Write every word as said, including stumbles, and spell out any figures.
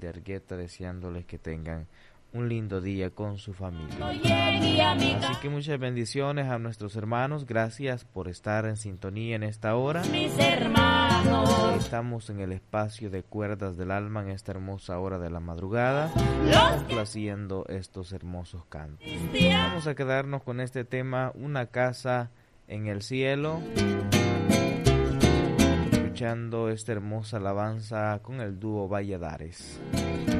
de Argueta, deseándoles que tengan un lindo día con su familia. Así que muchas bendiciones a nuestros hermanos. Gracias por estar en sintonía en esta hora. Mis hermanos. Estamos en el espacio de Cuerdas del Alma en esta hermosa hora de la madrugada, complaciendo estos hermosos cantos. Vamos a quedarnos con este tema, Una casa en el cielo, escuchando esta hermosa alabanza con el dúo Valladares.